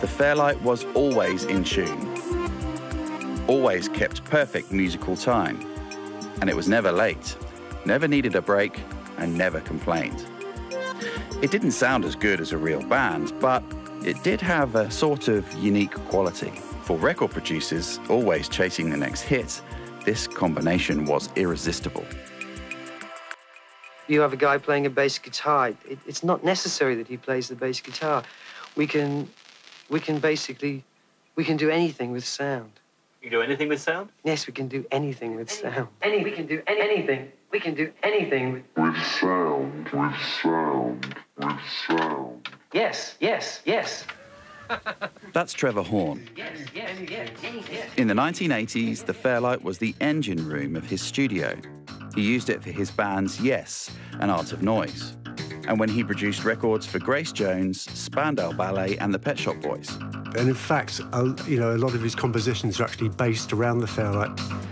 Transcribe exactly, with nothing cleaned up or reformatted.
the Fairlight was always in tune, always kept perfect musical time, and it was never late, never needed a break, and never complained. It didn't sound as good as a real band, but it did have a sort of unique quality. For record producers always chasing the next hit, this combination was irresistible. You have a guy playing a bass guitar. It, it's not necessary that he plays the bass guitar. We can, we can basically, we can do anything with sound. You can do anything with sound? Yes, we can do anything with sound. Any, we can do any, anything. We can do anything with... With sound, with sound, with sound. Yes, yes, yes. That's Trevor Horn. Yes, yes, yes, yes. In the nineteen eighties, the Fairlight was the engine room of his studio. He used it for his bands Yes and Art of Noise, and when he produced records for Grace Jones, Spandau Ballet and the Pet Shop Boys. And in fact, a, you know, a lot of his compositions are actually based around the Fairlight.